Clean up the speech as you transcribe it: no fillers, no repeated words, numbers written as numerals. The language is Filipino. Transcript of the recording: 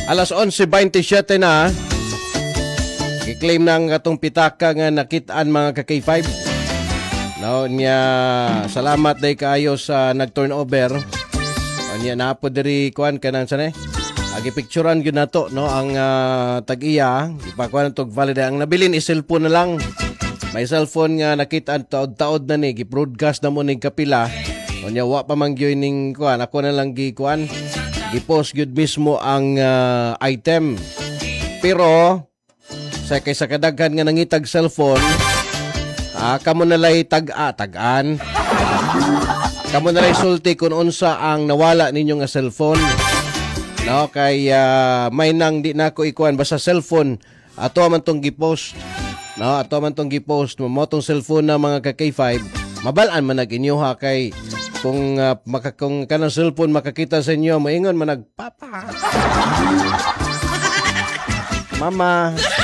Alas 11:27 na. I-claim ng atong pitaka nga nakitaan mga ka-K5. No, niya salamat day kaayo sa nag-turnover. Niya napo diri kuan kanang sanay. Agi picturean gyud nato no ang tag-iya, ipakuan tog valid ang nabilin is cellphone na lang. May cellphone nga nakitaan taod-taod na ni gi-broadcast na mo ning kapila. Unya wa pa man gyud ning kuan, ako na lang gi-kuan. Gi-post gyud mismo ang item. Pero sa kaysa kadaghan nga nangitag cellphone, kamo nalay tag-an. Kamo nalay sulti kung unsa ang nawala ninyo nga cellphone. No, kay may nang di nako ikuan basta cellphone ato man tong gi-post. No, ato man tong gi-post mo tong cellphone na mga ka-K5. Mabalaan man nag-inyo ha kay kung kung kanang cellphone makakita sa inyo, moingon man nagpapa. Mama.